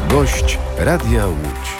Gość Radia Łódź.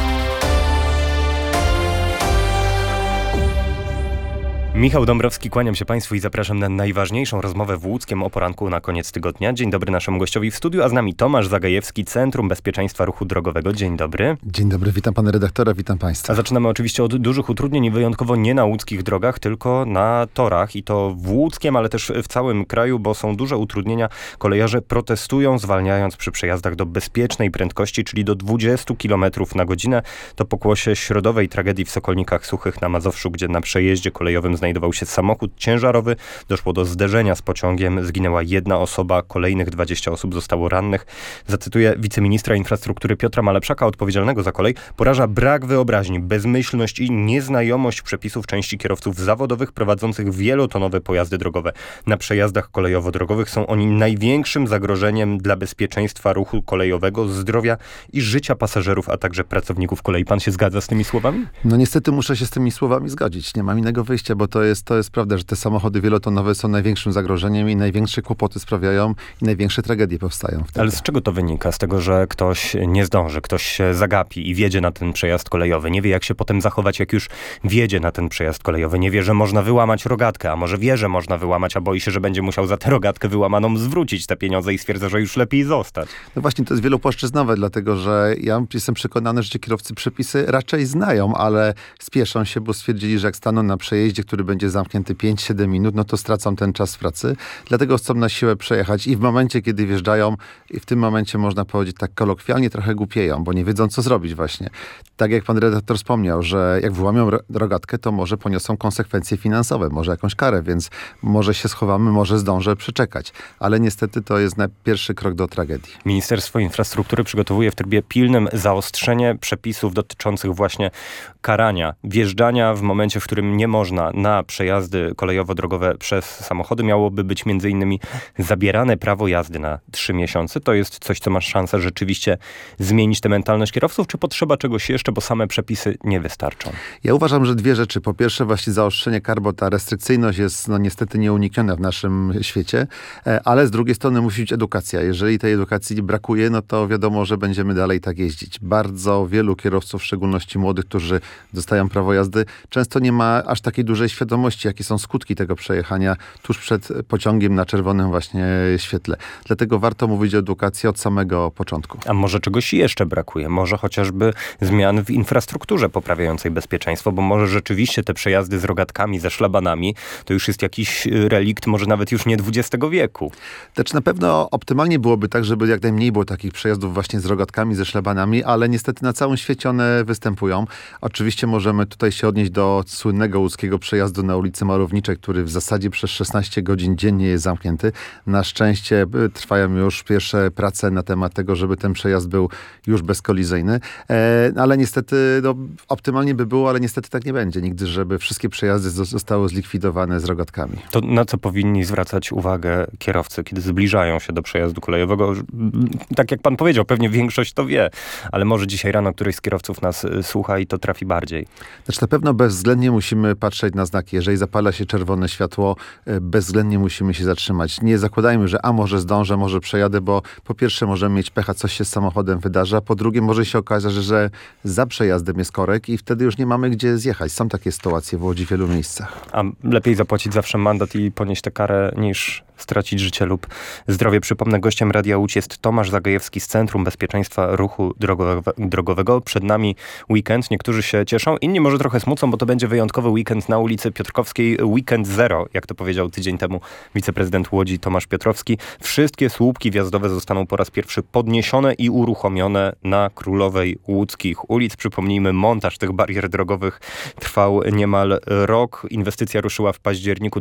Michał Dąbrowski, kłaniam się Państwu i zapraszam na najważniejszą rozmowę w Łódzkiem o poranku na koniec tygodnia. Dzień dobry naszemu gościowi w studiu, a z nami Tomasz Zagajewski, Centrum Bezpieczeństwa Ruchu Drogowego. Dzień dobry. Dzień dobry, witam pana redaktora, witam państwa. A zaczynamy oczywiście od dużych utrudnień i wyjątkowo nie na łódzkich drogach, tylko na torach i to w Łódzkiem, ale też w całym kraju, bo są duże utrudnienia. Kolejarze protestują, zwalniając przy przejazdach do bezpiecznej prędkości, czyli do 20 km na godzinę. To pokłosie środowej tragedii w Sokolnikach Suchych na Mazowszu, gdzie na przejeździe kolejowym znajdował się samochód ciężarowy. Doszło do zderzenia z pociągiem. Zginęła jedna osoba, kolejnych 20 osób zostało rannych. Zacytuję wiceministra infrastruktury Piotra Malepszaka, odpowiedzialnego za kolej. Poraża brak wyobraźni, bezmyślność i nieznajomość przepisów części kierowców zawodowych prowadzących wielotonowe pojazdy drogowe. Na przejazdach kolejowo-drogowych są oni największym zagrożeniem dla bezpieczeństwa ruchu kolejowego, zdrowia i życia pasażerów, a także pracowników kolei. Pan się zgadza z tymi słowami? No niestety muszę się z tymi słowami zgodzić. Nie mam innego wyjścia, bo to jest prawda, że te samochody wielotonowe są największym zagrożeniem i największe kłopoty sprawiają i największe tragedie powstają wtedy. Ale z czego to wynika? Z tego, że ktoś nie zdąży, ktoś się zagapi i wjedzie na ten przejazd kolejowy. Nie wie, jak się potem zachować, jak już wjedzie na ten przejazd kolejowy. Nie wie, że można wyłamać rogatkę, a może wie, że można wyłamać, a boi się, że będzie musiał za tę rogatkę wyłamaną zwrócić te pieniądze i stwierdza, że już lepiej zostać. No właśnie, to jest wielopłaszczyznowe, dlatego że ja jestem przekonany, że ci kierowcy przepisy raczej znają, ale spieszą się, bo stwierdzili, że jak staną na przejeździe, który będzie zamknięty 5-7 minut, no to stracą ten czas w pracy. Dlatego chcą na siłę przejechać i w momencie, kiedy wjeżdżają, i w tym momencie można powiedzieć tak kolokwialnie, trochę głupieją, bo nie wiedzą, co zrobić właśnie. Tak jak pan redaktor wspomniał, że jak wyłamią rogatkę, to może poniosą konsekwencje finansowe, może jakąś karę, więc może się schowamy, może zdążę przeczekać. Ale niestety to jest pierwszy krok do tragedii. Ministerstwo Infrastruktury przygotowuje w trybie pilnym zaostrzenie przepisów dotyczących właśnie karania, wjeżdżania w momencie, w którym nie można na przejazdy kolejowo-drogowe przez samochody. Miałoby być m.in. zabierane prawo jazdy na 3 miesiące. To jest coś, co ma szansę rzeczywiście zmienić tę mentalność kierowców, czy potrzeba czegoś jeszcze, bo same przepisy nie wystarczą? Ja uważam, że dwie rzeczy. Po pierwsze właśnie zaostrzenie kar, bo ta restrykcyjność jest niestety nieunikniona w naszym świecie, ale z drugiej strony musi być edukacja. Jeżeli tej edukacji brakuje, no to wiadomo, że będziemy dalej tak jeździć. Bardzo wielu kierowców, w szczególności młodych, którzy dostają prawo jazdy, często nie ma aż takiej dużej świadomości, jakie są skutki tego przejechania tuż przed pociągiem na czerwonym właśnie świetle. Dlatego warto mówić o edukacji od samego początku. A może czegoś jeszcze brakuje? Może chociażby zmian w infrastrukturze poprawiającej bezpieczeństwo, bo może rzeczywiście te przejazdy z rogatkami, ze szlabanami, to już jest jakiś relikt, może nawet już nie XX wieku. Znaczy na pewno optymalnie byłoby tak, żeby jak najmniej było takich przejazdów właśnie z rogatkami, ze szlabanami, ale niestety na całym świecie one występują. Oczywiście możemy tutaj się odnieść do słynnego łódzkiego przejazdu na ulicy Marowniczej, który w zasadzie przez 16 godzin dziennie jest zamknięty. Na szczęście trwają już pierwsze prace na temat tego, żeby ten przejazd był już bezkolizyjny. Ale niestety optymalnie by było, ale niestety tak nie będzie nigdy, żeby wszystkie przejazdy zostały zlikwidowane z rogatkami. To na co powinni zwracać uwagę kierowcy, kiedy zbliżają się do przejazdu kolejowego? Tak jak pan powiedział, pewnie większość to wie, ale może dzisiaj rano któryś z kierowców nas słucha i to trafi bardziej. Znaczy na pewno bezwzględnie musimy patrzeć na znaki. Jeżeli zapala się czerwone światło, bezwzględnie musimy się zatrzymać. Nie zakładajmy, że może zdążę, może przejadę, bo po pierwsze możemy mieć pecha, coś się z samochodem wydarza, po drugie może się okazać, że za przejazdem jest korek i wtedy już nie mamy gdzie zjechać. Są takie sytuacje w Łodzi w wielu miejscach. A lepiej zapłacić zawsze mandat i ponieść tę karę, niż stracić życie lub zdrowie. Przypomnę, gościem Radia Łódź jest Tomasz Zagajewski z Centrum Bezpieczeństwa Ruchu Drogowego. Przed nami weekend. Niektórzy się cieszą, inni może trochę smucą, bo to będzie wyjątkowy weekend na ulicy Piotrkowskiej. Weekend zero, jak to powiedział tydzień temu wiceprezydent Łodzi Tomasz Piotrowski. Wszystkie słupki wjazdowe zostaną po raz pierwszy podniesione i uruchomione na Królowej Łódzkich ulic. Przypomnijmy, montaż tych barier drogowych trwał niemal rok. Inwestycja ruszyła w październiku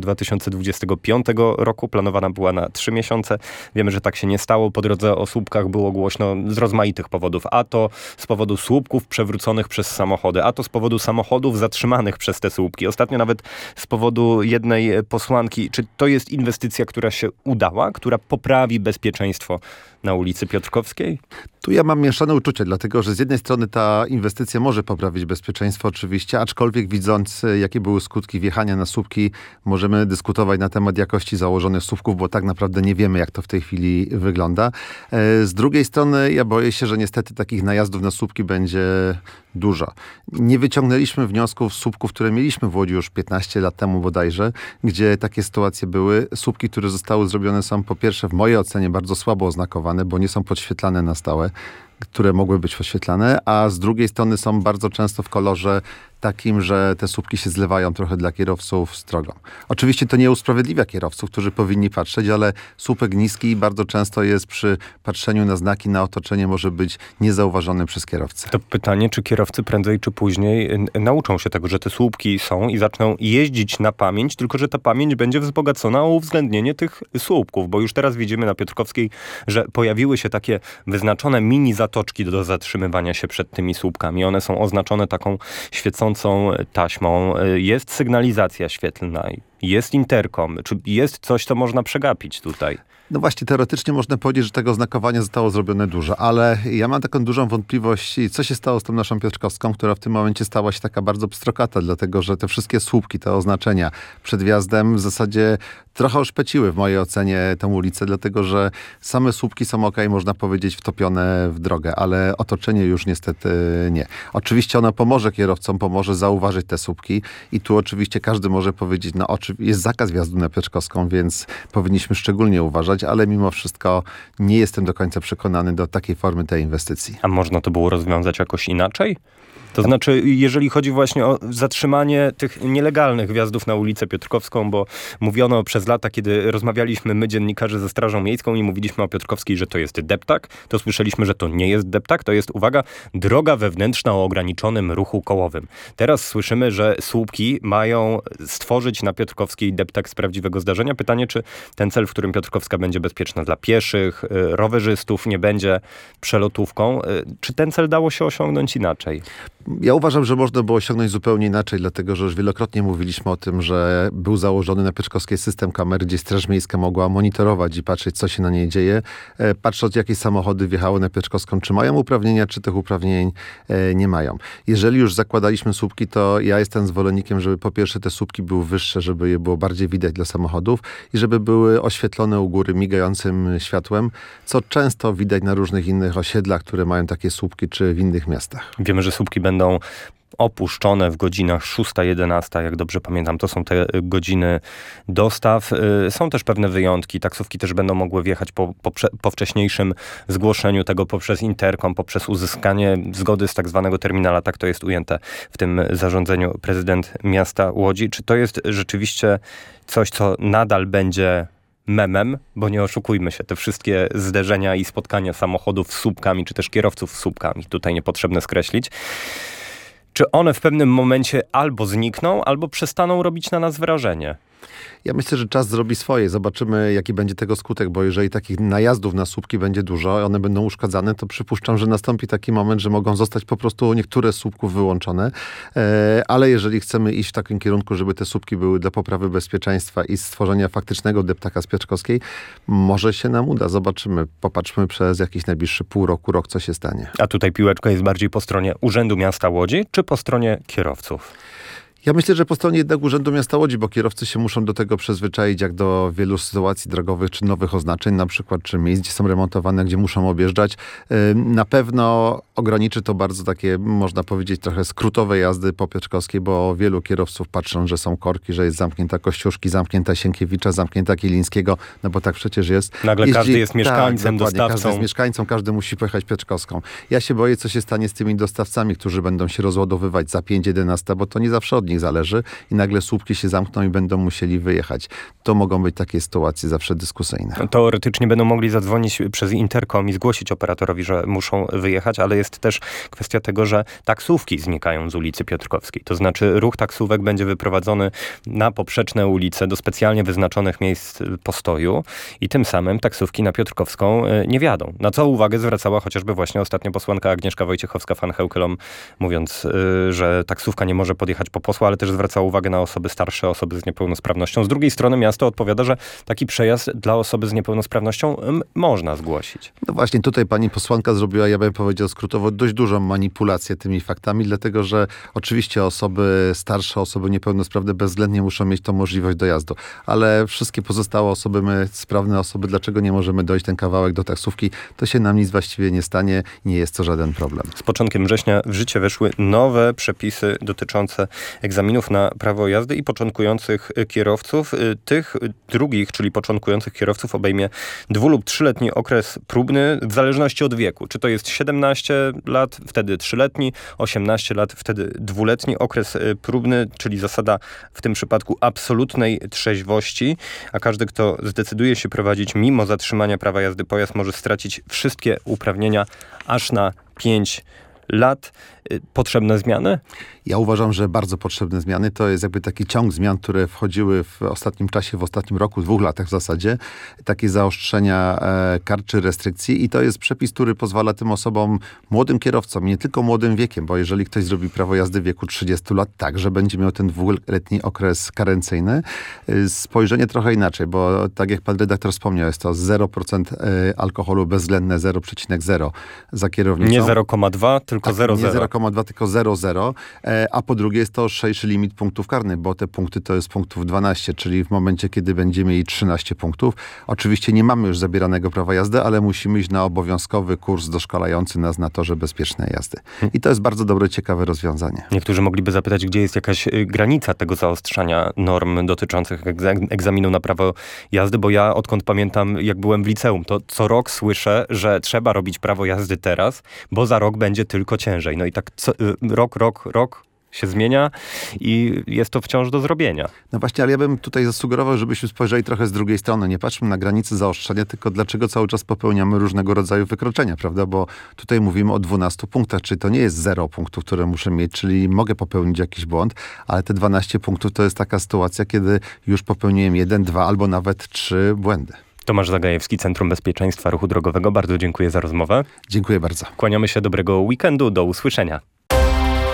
2025 roku. Planowana była na 3 miesiące. Wiemy, że tak się nie stało. Po drodze o słupkach było głośno z rozmaitych powodów. A to z powodu słupków przewróconych przez samochody, a to z powodu samochodów zatrzymanych przez te słupki. Ostatnio nawet z powodu jednej posłanki. Czy to jest inwestycja, która się udała, która poprawi bezpieczeństwo na ulicy Piotrkowskiej? Tu ja mam mieszane uczucia, dlatego że z jednej strony ta inwestycja może poprawić bezpieczeństwo oczywiście, aczkolwiek widząc, jakie były skutki wjechania na słupki, możemy dyskutować na temat jakości założonych słupków słupków, bo tak naprawdę nie wiemy, jak to w tej chwili wygląda. Z drugiej strony ja boję się, że niestety takich najazdów na słupki będzie dużo. Nie wyciągnęliśmy wniosków z słupków, które mieliśmy w Łodzi już 15 lat temu bodajże, gdzie takie sytuacje były. Słupki, które zostały zrobione, są po pierwsze w mojej ocenie bardzo słabo oznakowane, bo nie są podświetlane na stałe, które mogły być podświetlane, a z drugiej strony są bardzo często w kolorze takim, że te słupki się zlewają trochę dla kierowców z drogą. Oczywiście to nie usprawiedliwia kierowców, którzy powinni patrzeć, ale słupek niski bardzo często jest przy patrzeniu na znaki, na otoczenie może być niezauważony przez kierowcę. To pytanie, czy kierowcy prędzej czy później nauczą się tego, że te słupki są i zaczną jeździć na pamięć, tylko że ta pamięć będzie wzbogacona o uwzględnienie tych słupków, bo już teraz widzimy na Piotrkowskiej, że pojawiły się takie wyznaczone mini zatoczki do zatrzymywania się przed tymi słupkami. One są oznaczone taką świecącą taśmą. Jest sygnalizacja świetlna, jest interkom. Czy jest coś, co można przegapić tutaj? No właśnie, teoretycznie można powiedzieć, że tego znakowania zostało zrobione dużo, ale ja mam taką dużą wątpliwość, co się stało z tą naszą Piotrkowską, która w tym momencie stała się taka bardzo pstrokata, dlatego że te wszystkie słupki, te oznaczenia przed wjazdem w zasadzie trochę oszpeciły w mojej ocenie tę ulicę, dlatego że same słupki są można powiedzieć, wtopione w drogę, ale otoczenie już niestety nie. Oczywiście ono pomoże kierowcom, pomoże zauważyć te słupki i tu oczywiście każdy może powiedzieć, jest zakaz wjazdu na Piotrkowską, więc powinniśmy szczególnie uważać, ale mimo wszystko nie jestem do końca przekonany do takiej formy tej inwestycji. A można to było rozwiązać jakoś inaczej? To znaczy, jeżeli chodzi właśnie o zatrzymanie tych nielegalnych wjazdów na ulicę Piotrkowską, bo mówiono przez lata, kiedy rozmawialiśmy my, dziennikarze, ze Strażą Miejską i mówiliśmy o Piotrkowskiej, że to jest deptak, to słyszeliśmy, że to nie jest deptak, to jest, uwaga, droga wewnętrzna o ograniczonym ruchu kołowym. Teraz słyszymy, że słupki mają stworzyć na Piotrkowskiej deptak z prawdziwego zdarzenia. Pytanie, czy ten cel, w którym Piotrkowska będzie bezpieczna dla pieszych, rowerzystów, nie będzie przelotówką, czy ten cel dało się osiągnąć inaczej? Ja uważam, że można było osiągnąć zupełnie inaczej, dlatego że już wielokrotnie mówiliśmy o tym, że był założony na Piotrkowskiej system kamer, gdzie Straż Miejska mogła monitorować i patrzeć, co się na niej dzieje, patrząc, jakie samochody wjechały na Piotrkowską, czy mają uprawnienia, czy tych uprawnień nie mają. Jeżeli już zakładaliśmy słupki, to ja jestem zwolennikiem, żeby po pierwsze te słupki były wyższe, żeby je było bardziej widać dla samochodów i żeby były oświetlone u góry migającym światłem, co często widać na różnych innych osiedlach, które mają takie słupki, czy w innych miastach. Wiemy, że słupki będą opuszczone w godzinach 6-11, jak dobrze pamiętam. To są te godziny dostaw. Są też pewne wyjątki. Taksówki też będą mogły wjechać po wcześniejszym zgłoszeniu tego poprzez interkom, poprzez uzyskanie zgody z tak zwanego terminala. Tak to jest ujęte w tym zarządzeniu prezydent miasta Łodzi. Czy to jest rzeczywiście coś, co nadal będzie memem, bo nie oszukujmy się, te wszystkie zderzenia i spotkania samochodów z słupkami, czy też kierowców z słupkami, tutaj niepotrzebne skreślić. Czy one w pewnym momencie albo znikną, albo przestaną robić na nas wrażenie? Ja myślę, że czas zrobi swoje. Zobaczymy, jaki będzie tego skutek, bo jeżeli takich najazdów na słupki będzie dużo, one będą uszkadzane, to przypuszczam, że nastąpi taki moment, że mogą zostać po prostu niektóre z słupków wyłączone. Ale jeżeli chcemy iść w takim kierunku, żeby te słupki były dla poprawy bezpieczeństwa i stworzenia faktycznego deptaka z Piotrkowskiej, może się nam uda. Zobaczymy. Popatrzmy przez jakiś najbliższy pół roku, rok, co się stanie. A tutaj piłeczka jest bardziej po stronie Urzędu Miasta Łodzi, czy po stronie kierowców? Ja myślę, że po stronie jednak Urzędu Miasta Łodzi, bo kierowcy się muszą do tego przyzwyczaić, jak do wielu sytuacji drogowych, czy nowych oznaczeń, na przykład, czy miejsc, gdzie są remontowane, gdzie muszą objeżdżać. Na pewno ograniczy to bardzo takie, można powiedzieć, trochę skrótowe jazdy po Piotrkowskiej, bo wielu kierowców patrzą, że są korki, że jest zamknięta Kościuszki, zamknięta Sienkiewicza, zamknięta Kilińskiego, no bo tak przecież jest. Nagle każdy jest mieszkańcem, dostawcą. Każdy jest mieszkańcą, każdy musi pojechać Piotrkowską. Ja się boję, co się stanie z tymi dostawcami, którzy będą się rozładowywać za 5:11, bo to nie zawsze od nich zależy i nagle słupki się zamkną i będą musieli wyjechać. To mogą być takie sytuacje zawsze dyskusyjne. Teoretycznie będą mogli zadzwonić przez interkom i zgłosić operatorowi, że muszą wyjechać, ale jest też kwestia tego, że taksówki znikają z ulicy Piotrkowskiej. To znaczy ruch taksówek będzie wyprowadzony na poprzeczne ulice do specjalnie wyznaczonych miejsc postoju i tym samym taksówki na Piotrkowską nie wjadą. Na co uwagę zwracała chociażby właśnie ostatnio posłanka Agnieszka Wojciechowska-van Heukelom, mówiąc, że taksówka nie może podjechać po posła, ale też zwracała uwagę na osoby starsze, osoby z niepełnosprawnością. Z drugiej strony miasto odpowiada, że taki przejazd dla osoby z niepełnosprawnością można zgłosić. No właśnie, tutaj pani posłanka zrobiła, ja bym powiedział, skrótową kosztował dość dużą manipulację tymi faktami, dlatego że oczywiście osoby starsze, osoby niepełnosprawne bezwzględnie muszą mieć tą możliwość dojazdu, ale wszystkie pozostałe osoby, my sprawne osoby, dlaczego nie możemy dojść ten kawałek do taksówki, to się nam nic właściwie nie stanie, nie jest to żaden problem. Z początkiem września w życie weszły nowe przepisy dotyczące egzaminów na prawo jazdy i początkujących kierowców. Tych drugich, czyli początkujących kierowców obejmie 2- lub 3-letni okres próbny w zależności od wieku. Czy to jest 17 lat, wtedy 3-letni, 18 lat, wtedy 2-letni okres próbny, czyli zasada w tym przypadku absolutnej trzeźwości, a każdy, kto zdecyduje się prowadzić mimo zatrzymania prawa jazdy pojazd, może stracić wszystkie uprawnienia aż na 5 lat. Potrzebne zmiany? Ja uważam, że bardzo potrzebne zmiany. To jest jakby taki ciąg zmian, które wchodziły w ostatnim czasie, w ostatnim roku, 2 latach w zasadzie. Takie zaostrzenia kar czy restrykcji i to jest przepis, który pozwala tym osobom, młodym kierowcom, nie tylko młodym wiekiem, bo jeżeli ktoś zrobi prawo jazdy w wieku 30 lat, także będzie miał ten 2-letni okres karencyjny. Spojrzenie trochę inaczej, bo tak jak pan redaktor wspomniał, jest to 0% alkoholu bezwzględne, 0,0 za kierownicą. Nie 0,2, tylko 0,0. Nie 0,2, tylko 0,0. A po drugie jest to ostrzejszy limit punktów karnych, bo te punkty to jest punktów 12, czyli w momencie, kiedy będziemy mieli 13 punktów, oczywiście nie mamy już zabieranego prawa jazdy, ale musimy iść na obowiązkowy kurs doszkalający nas na torze bezpiecznej jazdy. I to jest bardzo dobre, ciekawe rozwiązanie. Niektórzy mogliby zapytać, gdzie jest jakaś granica tego zaostrzania norm dotyczących egzaminu na prawo jazdy, bo ja odkąd pamiętam, jak byłem w liceum, to co rok słyszę, że trzeba robić prawo jazdy teraz, bo za rok będzie tylko ciężej. No i tak rok się zmienia i jest to wciąż do zrobienia. No właśnie, ale ja bym tutaj zasugerował, żebyśmy spojrzeli trochę z drugiej strony. Nie patrzmy na granice zaostrzenia, tylko dlaczego cały czas popełniamy różnego rodzaju wykroczenia, prawda? Bo tutaj mówimy o 12 punktach, czyli to nie jest 0 punktów, które muszę mieć, czyli mogę popełnić jakiś błąd, ale te 12 punktów to jest taka sytuacja, kiedy już popełniłem 1, 2 albo nawet 3 błędy. Tomasz Zagajewski, Centrum Bezpieczeństwa Ruchu Drogowego. Bardzo dziękuję za rozmowę. Dziękuję bardzo. Kłaniamy się, dobrego weekendu, do usłyszenia.